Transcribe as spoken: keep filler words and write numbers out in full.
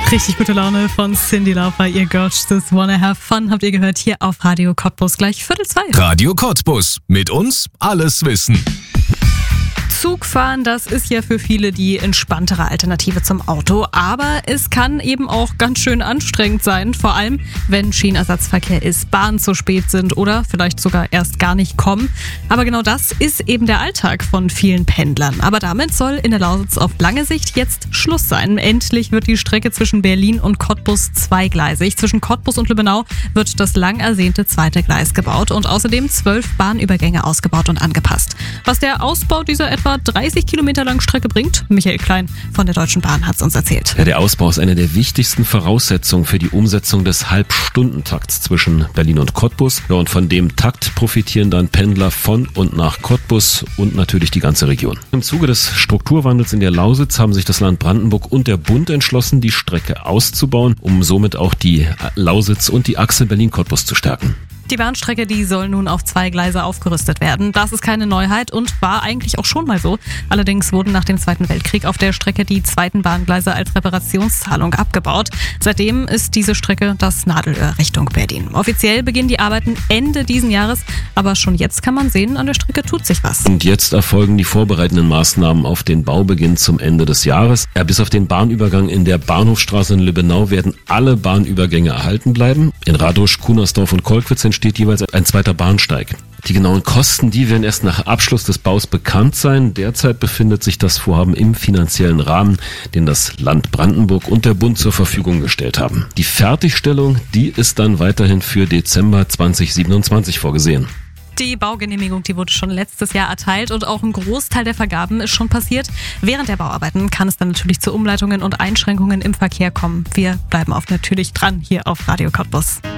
Richtig gute Laune von Cyndi Lauper, ihr Girls Just Wanna Have Fun, habt ihr gehört hier auf Radio Cottbus, gleich Viertel zwei. Radio Cottbus, mit uns alles wissen. Zugfahren, das ist ja für viele die entspanntere Alternative zum Auto, aber es kann eben auch ganz schön anstrengend sein, vor allem wenn Schienenersatzverkehr ist, Bahnen zu spät sind oder vielleicht sogar erst gar nicht kommen. Aber genau das ist eben der Alltag von vielen Pendlern. Aber damit soll in der Lausitz auf lange Sicht jetzt Schluss sein. Endlich wird die Strecke zwischen Berlin und Cottbus zweigleisig. Zwischen Cottbus und Lübbenau wird das lang ersehnte zweite Gleis gebaut und außerdem zwölf Bahnübergänge ausgebaut und angepasst. Was der Ausbau dieser etwa dreißig Kilometer langen Strecke bringt, Michael Klein von der Deutschen Bahn hat es uns erzählt. Ja, der Ausbau ist eine der wichtigsten Voraussetzungen für die Umsetzung des Halbstundentakts zwischen Berlin und Cottbus. Ja, und von dem Takt profitieren dann Pendler von und nach Cottbus und natürlich die ganze Region. Im Zuge des Strukturwandels in der Lausitz haben sich das Land Brandenburg und der Bund entschlossen, die Strecke auszubauen, um somit auch die Lausitz und die Achse Berlin-Cottbus zu stärken. Die Bahnstrecke, die soll nun auf zwei Gleise aufgerüstet werden. Das ist keine Neuheit und war eigentlich auch schon mal so. Allerdings wurden nach dem Zweiten Weltkrieg auf der Strecke die zweiten Bahngleise als Reparationszahlung abgebaut. Seitdem ist diese Strecke das Nadelöhr Richtung Berlin. Offiziell beginnen die Arbeiten Ende diesen Jahres, aber schon jetzt kann man sehen, an der Strecke tut sich was. Und jetzt erfolgen die vorbereitenden Maßnahmen auf den Baubeginn zum Ende des Jahres. Ja, bis auf den Bahnübergang in der Bahnhofstraße in Lübbenau werden alle Bahnübergänge erhalten bleiben. In Radosch, Kunersdorf und Kolkwitz steht jeweils ein zweiter Bahnsteig. Die genauen Kosten, die werden erst nach Abschluss des Baus bekannt sein. Derzeit befindet sich das Vorhaben im finanziellen Rahmen, den das Land Brandenburg und der Bund zur Verfügung gestellt haben. Die Fertigstellung, die ist dann weiterhin für Dezember zweitausendsiebenundzwanzig vorgesehen. Die Baugenehmigung, die wurde schon letztes Jahr erteilt und auch ein Großteil der Vergaben ist schon passiert. Während der Bauarbeiten kann es dann natürlich zu Umleitungen und Einschränkungen im Verkehr kommen. Wir bleiben auch natürlich dran hier auf Radio Cottbus.